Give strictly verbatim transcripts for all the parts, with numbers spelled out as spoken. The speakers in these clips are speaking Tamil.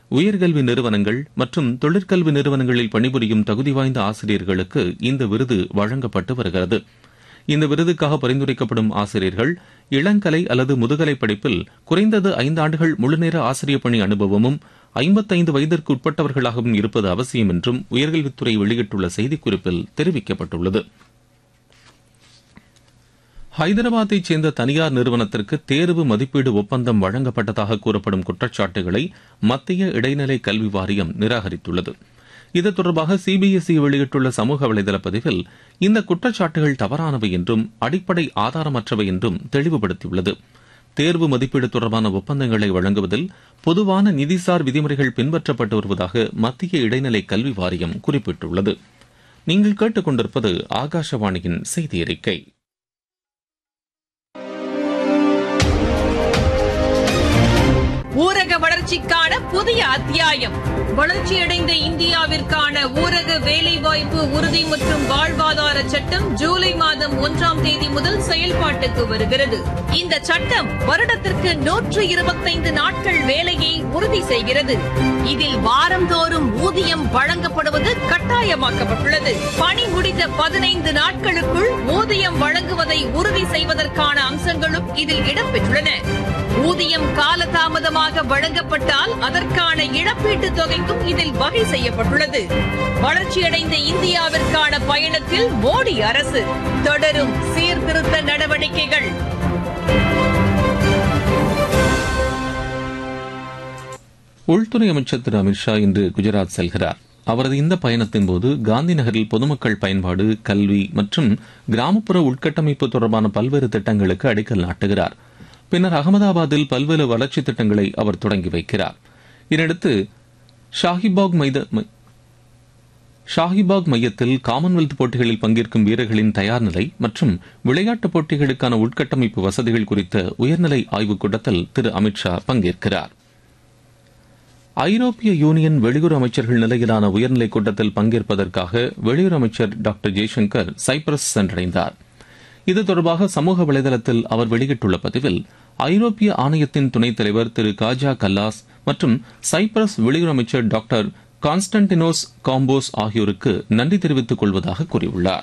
உயர்கல்வி நிறுவனங்கள் மற்றும் தொழிற்கல்வி நிறுவனங்களில் பணிபுரியும் தகுதி வாய்ந்த ஆசிரியர்களுக்கு இந்த விருது வழங்கப்பட்டு வருகிறது. இந்த விருதுக்காக பரிந்துரைக்கப்படும் ஆசிரியர்கள் இளங்கலை அல்லது முதுகலை படிப்பில் குறைந்தது ஐந்து ஆண்டுகள் முழுநேர ஆசிரியர் பணி அனுபவமும் ஐம்பத்தைந்து வயதிற்கு உட்பட்டவர்களாகவும் இருப்பது அவசியம் என்றும் உயர்கல்வித்துறை வெளியிட்டுள்ள செய்திக்குறிப்பில் தெரிவிக்கப்பட்டுள்ளது. ஹைதராபாத்தைச் சேர்ந்த தனியார் நிறுவனத்திற்கு தேர்வு மதிப்பீடு ஒப்பந்தம் வழங்கப்பட்டதாக கூறப்படும் குற்றச்சாட்டுகளை மத்திய இடைநிலை கல்வி வாரியம் நிராகரித்துள்ளது. இது தொடர்பாக சிபிஎஸ்இ வெளியிட்டுள்ள சமூக வலைதள பதிவில் இந்த குற்றச்சாட்டுகள் தவறானவை என்றும் அடிப்படை ஆதாரமற்றவை என்றும் தெளிவுபடுத்தியுள்ளது. தேர்வு மதிப்பீடு தொடர்பான ஒப்பந்தங்களை வழங்குவதில் பொதுவான நிதிசார் விதிமுறைகள் பின்பற்றப்பட்டு வருவதாக மத்திய இடைநிலை கல்வி வாரியம் குறிப்பிட்டுள்ளது. நீங்கள் கேட்டுக் கொண்டிருப்பது ஆகாஷவாணியின் செய்தி அறிக்கை. ஊரக வளர்ச்சிக்கான புதிய அத்தியாயம். வளர்ச்சியடைந்த இந்தியாவிற்கான ஊரக வேலைவாய்ப்பு உறுதி மற்றும் வாழ்வாதார சட்டம் ஜூலை மாதம் ஒன்றாம் தேதி முதல் செயல்பாட்டுக்கு வருகிறது. இந்த சட்டம் வருடத்திற்கு நூற்று இருபத்தைந்து நாட்கள் வேலையை உறுதி செய்கிறது. இதில் வாரந்தோறும் ஊதியம் வழங்கப்படுவது கட்டாயமாக்கப்பட்டுள்ளது. பணி முடிந்த பதினைந்து நாட்களுக்குள் ஊதியம் வழங்குவதை உறுதி செய்வதற்கான அம்சங்களும் இதில் இடம்பெற்றுள்ளன. ஊதியம் காலதாமதமாக வழங்கப்பட்டால் அதற்கான இழப்பீட்டுத் தொகைக்கும் இதில் வகை செய்யப்பட்டுள்ளது. வளர்ச்சியடைந்த இந்தியாவிற்கான பயணத்தில் மோடி அரசு தொடரும் சீர்திருத்த நடவடிக்கைகள். உள்துறை அமைச்சர் திரு அமித்ஷா இன்று குஜராத் செல்கிறார். அவரது இந்த பயணத்தின்போது காந்தி நகரில் பொதுமக்கள் பயன்பாடு, கல்வி மற்றும் கிராமப்புற உள்கட்டமைப்பு தொடர்பான பல்வேறு திட்டங்களுக்கு அடிக்கல் நாட்டுகிறார். பின்னர் அகமதாபாத்தில் பல்வேறு வளர்ச்சித் திட்டங்களை அவர் தொடங்கி வைக்கிறார். இதனையடுத்து ஷாஹிபாக் ஷாஹிபாக் மையத்தில் காமன்வெல்த் போட்டிகளில் பங்கேற்கும் வீரர்களின் தயார் நிலை மற்றும் விளையாட்டுப் போட்டிகளுக்கான உள்கட்டமைப்பு வசதிகள் குறித்த உயர்நிலை ஆய்வுக் கூட்டத்தில் திரு அமித்ஷா பங்கேற்கிறார். ஐரோப்பிய யூனியன் வெளியுறவு அமைச்சர்கள் நிலையிலான உயர்நிலைக் கூட்டத்தில் பங்கேற்பதற்காக வெளியுறவு அமைச்சர் டாக்டர் ஜெய்சங்கர் சைப்ரஸ் சென்றடைந்தார். இது தொடர்பாக சமூக வலைதளத்தில் அவர் வெளியிட்டுள்ள பதிவில் ஐரோப்பிய ஆணையத்தின் துணைத் தலைவர் திரு காஜா கல்லாஸ் மற்றும் சைப்ரஸ் வெளியுறவு அமைச்சர் டாக்டர் கான்ஸ்டன்டினோஸ் காம்போஸ் ஆகியோருக்கு நன்றி தெரிவித்துக் கொள்வதாக கூறியுள்ளார்.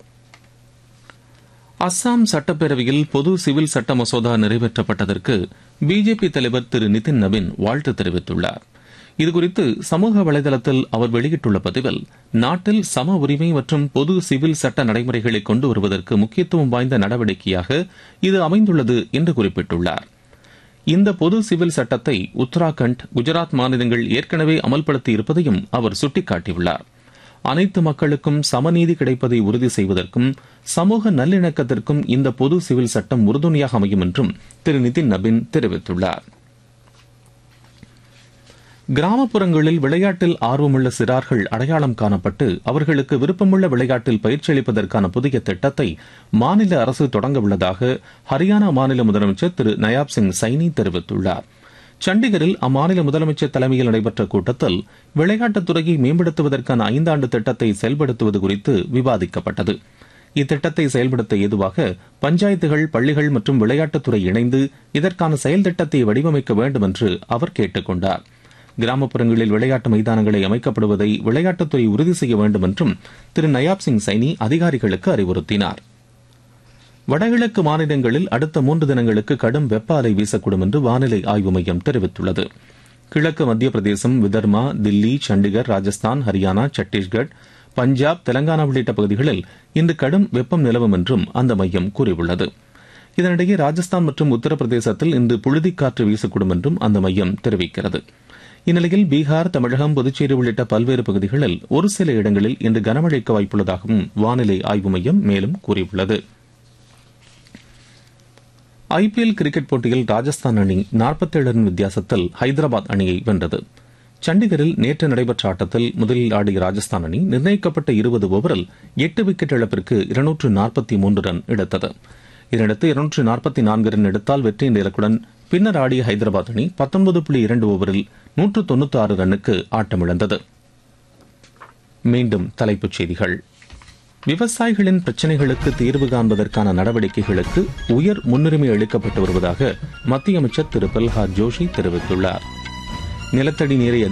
அஸ்ஸாம் சட்டப்பேரவையில் பொது சிவில் சட்ட மசோதா நிறைவேற்றப்பட்டதற்கு பிஜேபி தலைவர் திரு நிதின் நவீன் வாழ்த்து தெரிவித்துள்ளார். இதுகுறித்து சமூக வலைதளத்தில் அவர் வெளியிட்டுள்ள பதிவில் நாட்டில் சம உரிமை மற்றும் பொது சிவில் சட்ட நடைமுறைகளை கொண்டு வருவதற்கு முக்கியத்துவம் வாய்ந்த நடவடிக்கையாக இது அமைந்துள்ளது என்று குறிப்பிட்டுள்ளார். இந்த பொது சிவில் சட்டத்தை உத்தராகண்ட், குஜராத் மாநிலங்கள் ஏற்கனவே அமல்படுத்தி இருப்பதையும் அவர் சுட்டிக்காட்டியுள்ளார். அனைத்து மக்களுக்கும் சமநீதி கிடைப்பதை உறுதி செய்வதற்கும் சமூக நல்லிணக்கத்திற்கும் இந்த பொது சிவில் சட்டம் உறுதுணையாக அமையும் என்றும் திரு நிதின் நவீன் தெரிவித்துள்ளார். கிராமப்புறங்களில் விளையாட்டில் ஆர்வமுள்ள சிறார்கள் அடையாளம் காணப்பட்டு அவர்களுக்கு விருப்பமுள்ள விளையாட்டில் பயிற்சி அளிப்பதற்கான புதிய திட்டத்தை மாநில அரசு தொடங்க உள்ளதாக ஹரியானா மாநில முதலமைச்சர் திரு நயாப் சிங் சைனி தெரிவித்துள்ளார். சண்டிகரில் அம்மாநில முதலமைச்சர் தலைமையில் நடைபெற்ற கூட்டத்தில் விளையாட்டுத் துறையை மேம்படுத்துவதற்கான ஐந்தாண்டு திட்டத்தை செயல்படுத்துவது குறித்து விவாதிக்கப்பட்டது. இத்திட்டத்தை செயல்படுத்த ஏதுவாக பஞ்சாயத்துகள், பள்ளிகள் மற்றும் விளையாட்டுத்துறை இணைந்து இதற்கான செயல் திட்டத்தை வடிவமைக்க வேண்டும் என்று அவர் கேட்டுக் கொண்டார். கிராமப்புறங்களில் விளையாட்டு மைதானங்களை அமைக்கப்படுவதை விளையாட்டுத்துறை உறுதி செய்ய வேண்டும் என்றும் திரு நயாப் சிங் சைனி அதிகாரிகளுக்கு அறிவுறுத்தினார். வடகிழக்கு மாநிலங்களில் அடுத்த மூன்று தினங்களுக்கு கடும் வெப்ப அலை வீசக்கூடும் என்று வானிலை ஆய்வு மையம் தெரிவித்துள்ளது. கிழக்கு மத்திய பிரதேசம், விதர்மா, தில்லி, சண்டிகர், ராஜஸ்தான், ஹரியானா, சத்தீஸ்கர், பஞ்சாப், தெலங்கானா உள்ளிட்ட பகுதிகளில் இன்று கடும் வெப்பம் நிலவும் என்றும் அந்த மையம் கூறியுள்ளது. இதனிடையே ராஜஸ்தான் மற்றும் உத்தரப்பிரதேசத்தில் இன்று புழுதிக்காற்று வீசக்கூடும் என்றும் அந்த மையம் தெரிவிக்கிறது. இந்நிலையில் பீகார், தமிழகம், புதுச்சேரி உள்ளிட்ட பல்வேறு பகுதிகளில் ஒரு சில இடங்களில் இன்று கனமழைக்கு வாய்ப்புள்ளதாகவும் வானிலை ஆய்வு மையம் மேலும் கூறியுள்ளது. ஐபிஎல் கிரிக்கெட் போட்டியில் ராஜஸ்தான் அணி நாற்பத்தேழு ரன் வித்தியாசத்தில் ஹைதராபாத் அணியை வென்றது. சண்டிகரில் நேற்று நடைபெற்ற ஆட்டத்தில் முதலில் ஆடிய ராஜஸ்தான் அணி நிர்ணயிக்கப்பட்ட இருபது ஓவரில் எட்டு விக்கெட் இழப்பிற்கு இருநூற்று நாற்பத்தி மூன்று ரன் எடுத்தது. இதனையடுத்து இருநூற்று நாற்பத்தி நான்கு ரன் எடுத்தால் வெற்றி என்ற இலக்குடன் பின்னர் ஆடிய ஹைதராபாத் அணி பத்தொன்பது புள்ளி இரண்டு ஓவரில் நூற்று தொன்னூற்றி ஆறு ரன்னுக்கு ஆட்டமிழந்தது. மீண்டும் தலைப்புச் செய்திகள். விவசாயிகளின் பிரச்சினைகளுக்கு தீர்வு காண்பதற்கான நடவடிக்கைகளுக்கு உயர் முன்னுரிமை அளிக்கப்பட்டு வருவதாக மத்திய அமைச்சர் திரு பிரல்ஹாத் ஜோஷி தெரிவித்துள்ளார். நிலத்தடி நீரை